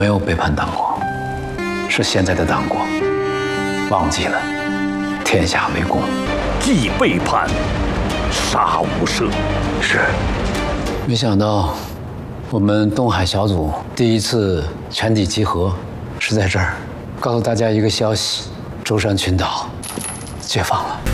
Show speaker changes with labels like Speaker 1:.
Speaker 1: 没有背叛党国，是现在的党国忘记了天下为公，
Speaker 2: 既背叛，杀无赦。
Speaker 1: 是。没想到我们东海小组第一次全体集合是在这儿，告诉大家一个消息：舟山群岛解放了。